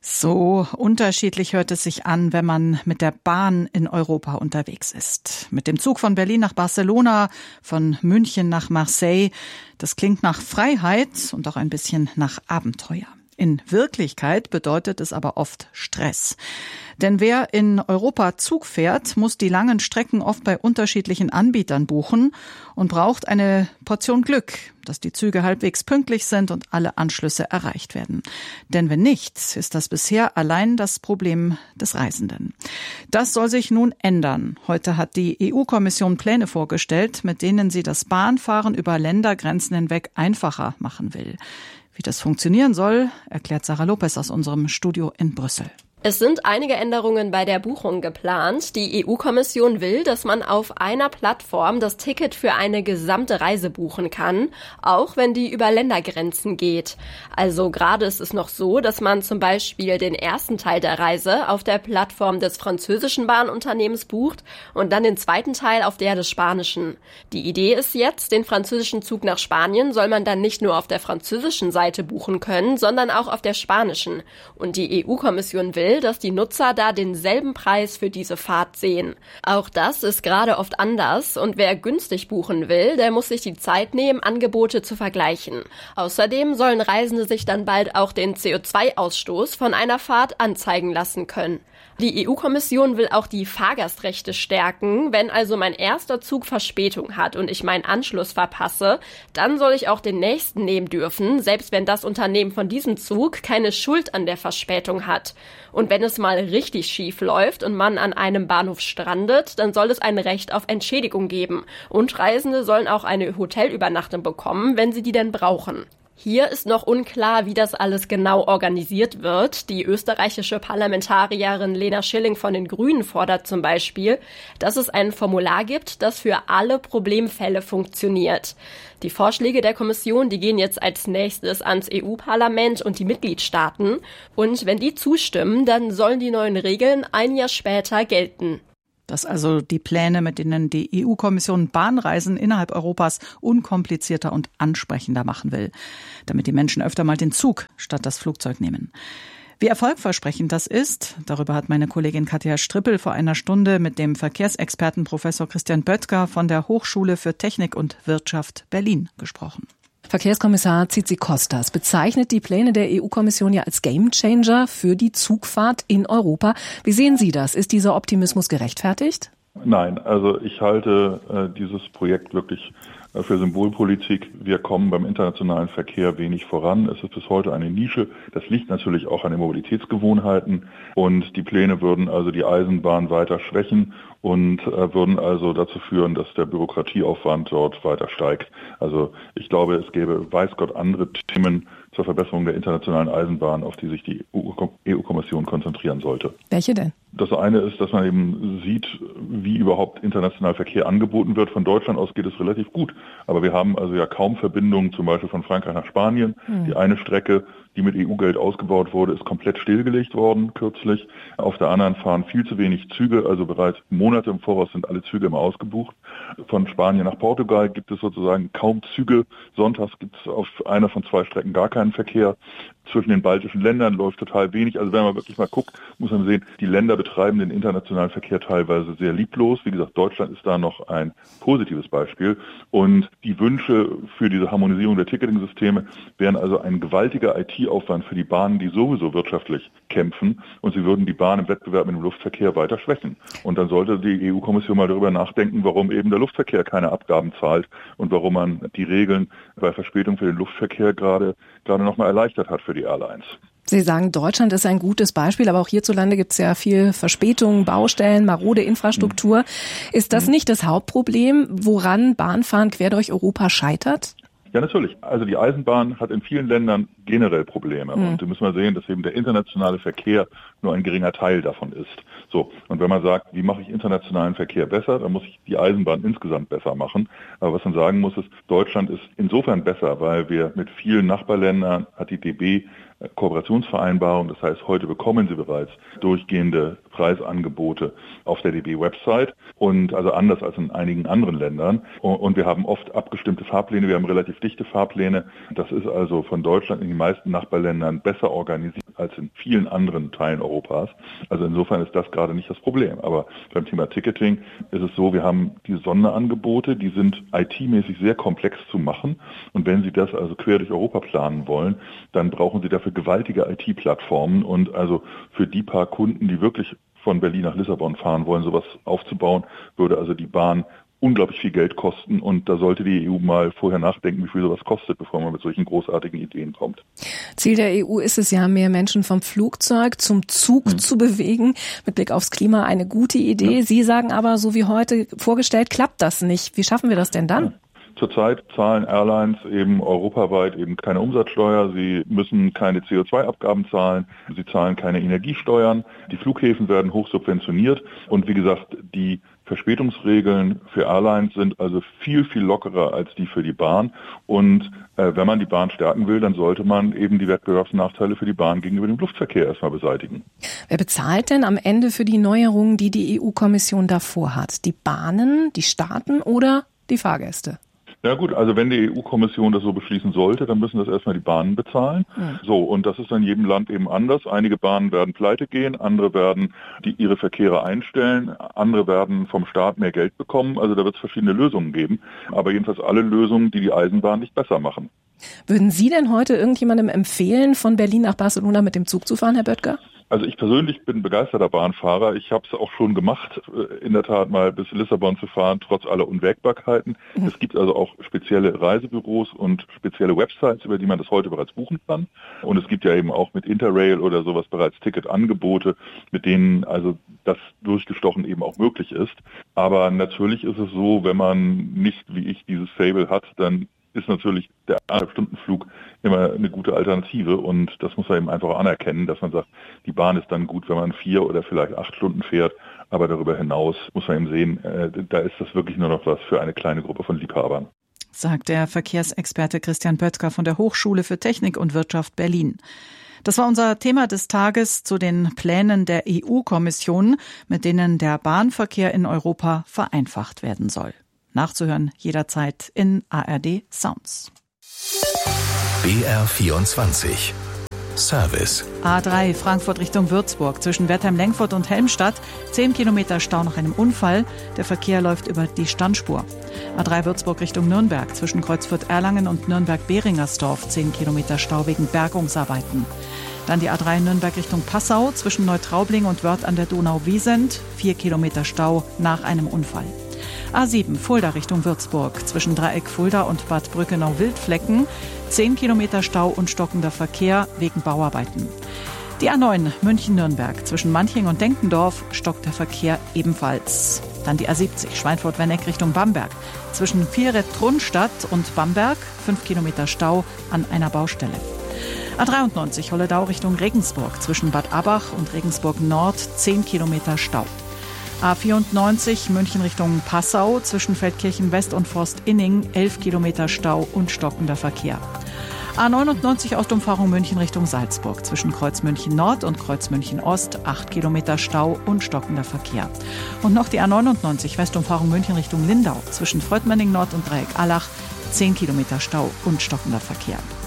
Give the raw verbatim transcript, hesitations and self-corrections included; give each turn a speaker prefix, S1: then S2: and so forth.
S1: So unterschiedlich hört es sich an, wenn man mit der Bahn in Europa unterwegs ist. Mit dem Zug von Berlin nach Barcelona, von München nach Marseille. Das klingt nach Freiheit und auch ein bisschen nach Abenteuer. In Wirklichkeit bedeutet es aber oft Stress. Denn wer in Europa Zug fährt, muss die langen Strecken oft bei unterschiedlichen Anbietern buchen und braucht eine Portion Glück, dass die Züge halbwegs pünktlich sind und alle Anschlüsse erreicht werden. Denn wenn nicht, ist das bisher allein das Problem des Reisenden. Das soll sich nun ändern. Heute hat die E U-Kommission Pläne vorgestellt, mit denen sie das Bahnfahren über Ländergrenzen hinweg einfacher machen will. Wie das funktionieren soll, erklärt Sarah Lopez aus unserem Studio in Brüssel.
S2: Es sind einige Änderungen bei der Buchung geplant. Die E U-Kommission will, dass man auf einer Plattform das Ticket für eine gesamte Reise buchen kann, auch wenn die über Ländergrenzen geht. Also gerade ist es noch so, dass man zum Beispiel den ersten Teil der Reise auf der Plattform des französischen Bahnunternehmens bucht und dann den zweiten Teil auf der des spanischen. Die Idee ist jetzt, den französischen Zug nach Spanien soll man dann nicht nur auf der französischen Seite buchen können, sondern auch auf der spanischen. Und die E U-Kommission will, dass die Nutzer da denselben Preis für diese Fahrt sehen. Auch das ist gerade oft anders und wer günstig buchen will, der muss sich die Zeit nehmen, Angebote zu vergleichen. Außerdem sollen Reisende sich dann bald auch den C O zwei Ausstoß von einer Fahrt anzeigen lassen können. Die E U-Kommission will auch die Fahrgastrechte stärken. Wenn also mein erster Zug Verspätung hat und ich meinen Anschluss verpasse, dann soll ich auch den nächsten nehmen dürfen, selbst wenn das Unternehmen von diesem Zug keine Schuld an der Verspätung hat. Und wenn es mal richtig schief läuft und man an einem Bahnhof strandet, dann soll es ein Recht auf Entschädigung geben. Und Reisende sollen auch eine Hotelübernachtung bekommen, wenn sie die denn brauchen. Hier ist noch unklar, wie das alles genau organisiert wird. Die österreichische Parlamentarierin Lena Schilling von den Grünen fordert zum Beispiel, dass es ein Formular gibt, das für alle Problemfälle funktioniert. Die Vorschläge der Kommission, die gehen jetzt als nächstes ans E U-Parlament und die Mitgliedstaaten. Und wenn die zustimmen, dann sollen die neuen Regeln ein Jahr später gelten.
S1: Das also die Pläne, mit denen die E U-Kommission Bahnreisen innerhalb Europas unkomplizierter und ansprechender machen will, damit die Menschen öfter mal den Zug statt das Flugzeug nehmen. Wie erfolgversprechend das ist, darüber hat meine Kollegin Katja Strippel vor einer Stunde mit dem Verkehrsexperten Professor Christian Böttger von der Hochschule für Technik und Wirtschaft Berlin gesprochen.
S3: Verkehrskommissar Tzitzikostas bezeichnet die Pläne der E U-Kommission ja als Gamechanger für die Zugfahrt in Europa. Wie sehen Sie das? Ist dieser Optimismus gerechtfertigt?
S4: Nein, also ich halte äh, dieses Projekt wirklich äh, für Symbolpolitik. Wir kommen beim internationalen Verkehr wenig voran. Es ist bis heute eine Nische. Das liegt natürlich auch an den Mobilitätsgewohnheiten. Und die Pläne würden also die Eisenbahn weiter schwächen und äh, würden also dazu führen, dass der Bürokratieaufwand dort weiter steigt. Also ich glaube, es gäbe weiß Gott andere Themen zur Verbesserung der internationalen Eisenbahn, auf die sich die E U-Kommission konzentrieren sollte.
S3: Welche denn?
S4: Das eine ist, dass man eben sieht, wie überhaupt international Verkehr angeboten wird. Von Deutschland aus geht es relativ gut. Aber wir haben also ja kaum Verbindungen, zum Beispiel von Frankreich nach Spanien. Hm. Die eine Strecke, die mit E U-Geld ausgebaut wurde, ist komplett stillgelegt worden kürzlich. Auf der anderen fahren viel zu wenig Züge, also bereits Monate im Voraus sind alle Züge immer ausgebucht. Von Spanien nach Portugal gibt es sozusagen kaum Züge. Sonntags gibt es auf einer von zwei Strecken gar keinen Verkehr. Zwischen den baltischen Ländern läuft total wenig. Also wenn man wirklich mal guckt, muss man sehen, die Länder betreiben den internationalen Verkehr teilweise sehr lieblos. Wie gesagt, Deutschland ist da noch ein positives Beispiel. Und die Wünsche für diese Harmonisierung der Ticketing-Systeme wären also ein gewaltiger I T-Aufwand für die Bahnen, die sowieso wirtschaftlich kämpfen. Und sie würden die Bahn im Wettbewerb mit dem Luftverkehr weiter schwächen. Und dann sollte die E U-Kommission mal darüber nachdenken, warum eben der Luftverkehr keine Abgaben zahlt und warum man die Regeln bei Verspätung für den Luftverkehr gerade gerade noch mal erleichtert hat für die Airlines.
S3: Sie sagen, Deutschland ist ein gutes Beispiel, aber auch hierzulande gibt es ja viel Verspätungen, Baustellen, marode Infrastruktur. Mhm. Ist das nicht das Hauptproblem, woran Bahnfahren quer durch Europa scheitert?
S4: Ja, natürlich. Also die Eisenbahn hat in vielen Ländern generell Probleme. Mhm. Und da müssen wir sehen, dass eben der internationale Verkehr nur ein geringer Teil davon ist. So. Und wenn man sagt, wie mache ich internationalen Verkehr besser, dann muss ich die Eisenbahn insgesamt besser machen. Aber was man sagen muss, ist, Deutschland ist insofern besser, weil wir mit vielen Nachbarländern hat die D B Kooperationsvereinbarung. Das heißt, heute bekommen Sie bereits durchgehende Preisangebote auf der D B-Website und also anders als in einigen anderen Ländern. Und wir haben oft abgestimmte Fahrpläne. Wir haben relativ dichte Fahrpläne. Das ist also von Deutschland in die meisten Nachbarländern besser organisiert. als in vielen anderen Teilen Europas. Also insofern ist das gerade nicht das Problem. Aber beim Thema Ticketing ist es so, wir haben die Sonderangebote, die sind I T-mäßig sehr komplex zu machen. Und wenn Sie das also quer durch Europa planen wollen, dann brauchen Sie dafür gewaltige I T-Plattformen. Und also für die paar Kunden, die wirklich von Berlin nach Lissabon fahren wollen, sowas aufzubauen, würde also die Bahn unglaublich viel Geld kosten. Und da sollte die E U mal vorher nachdenken, wie viel sowas kostet, bevor man mit solchen großartigen Ideen kommt.
S3: Ziel der E U ist es ja, mehr Menschen vom Flugzeug zum Zug hm. zu bewegen. Mit Blick aufs Klima eine gute Idee. Ja. Sie sagen aber, so wie heute vorgestellt, klappt das nicht. Wie schaffen wir das denn dann?
S4: Ja. Zurzeit zahlen Airlines eben europaweit eben keine Umsatzsteuer, sie müssen keine C O zwei Abgaben zahlen, sie zahlen keine Energiesteuern, die Flughäfen werden hoch subventioniert und wie gesagt, die Verspätungsregeln für Airlines sind also viel, viel lockerer als die für die Bahn und äh, wenn man die Bahn stärken will, dann sollte man eben die Wettbewerbsnachteile für die Bahn gegenüber dem Luftverkehr erstmal beseitigen.
S3: Wer bezahlt denn am Ende für die Neuerungen, die die E U-Kommission da vorhat? Die Bahnen, die Staaten oder die Fahrgäste?
S4: Ja gut, also wenn die E U-Kommission das so beschließen sollte, dann müssen das erstmal die Bahnen bezahlen. Mhm. So, und das ist in jedem Land eben anders. Einige Bahnen werden pleite gehen, andere werden die ihre Verkehre einstellen, andere werden vom Staat mehr Geld bekommen. Also da wird es verschiedene Lösungen geben, aber jedenfalls alle Lösungen, die die Eisenbahn nicht besser machen.
S3: Würden Sie denn heute irgendjemandem empfehlen, von Berlin nach Barcelona mit dem Zug zu fahren, Herr Böttger?
S4: Also ich persönlich bin begeisterter Bahnfahrer. Ich habe es auch schon gemacht, in der Tat mal bis Lissabon zu fahren, trotz aller Unwägbarkeiten. Mhm. Es gibt also auch spezielle Reisebüros und spezielle Websites, über die man das heute bereits buchen kann. Und es gibt ja eben auch mit Interrail oder sowas bereits Ticketangebote, mit denen also das durchgestochen eben auch möglich ist. Aber natürlich ist es so, wenn man nicht wie ich dieses Fable hat, dann ist natürlich der Eineinhalb-Stunden-Flug immer eine gute Alternative und das muss man eben einfach anerkennen, dass man sagt, die Bahn ist dann gut, wenn man vier oder vielleicht acht Stunden fährt, aber darüber hinaus muss man eben sehen, äh, da ist das wirklich nur noch was für eine kleine Gruppe von Liebhabern.
S1: Sagt der Verkehrsexperte Christian Böttger von der Hochschule für Technik und Wirtschaft Berlin. Das war unser Thema des Tages zu den Plänen der E U-Kommission, mit denen der Bahnverkehr in Europa vereinfacht werden soll. Nachzuhören jederzeit in A R D Sounds.
S5: B R vierundzwanzig Service.
S1: A drei Frankfurt Richtung Würzburg zwischen Wertheim-Lengfurt und Helmstadt. Zehn Kilometer Stau nach einem Unfall. Der Verkehr läuft über die Standspur. A drei Würzburg Richtung Nürnberg zwischen Kreuzfurt-Erlangen und Nürnberg-Behringersdorf. Zehn Kilometer Stau wegen Bergungsarbeiten. Dann die A drei Nürnberg Richtung Passau zwischen Neutraubling und Wörth an der Donau-Wiesent. Vier Kilometer Stau nach einem Unfall. A sieben Fulda Richtung Würzburg zwischen Dreieck Fulda und Bad Brückenau-Wildflecken. Zehn Kilometer Stau und stockender Verkehr wegen Bauarbeiten. Die A neun München-Nürnberg zwischen Manching und Denkendorf stockt der Verkehr ebenfalls. Dann die A siebzig Schweinfurt-Wenneck Richtung Bamberg zwischen Viereck-Trunstadt und Bamberg. Fünf Kilometer Stau an einer Baustelle. A dreiundneunzig Holledau Richtung Regensburg zwischen Bad Abach und Regensburg Nord. Zehn Kilometer Stau. A vierundneunzig München Richtung Passau zwischen Feldkirchen West und Forst-Inning, elf Kilometer Stau und stockender Verkehr. A neunundneunzig Ostumfahrung München Richtung Salzburg zwischen Kreuz München Nord und Kreuz München Ost, acht Kilometer Stau und stockender Verkehr. Und noch die A neunundneunzig Westumfahrung München Richtung Lindau zwischen Fröttmenning Nord und Dreieck Allach, zehn Kilometer Stau und stockender Verkehr.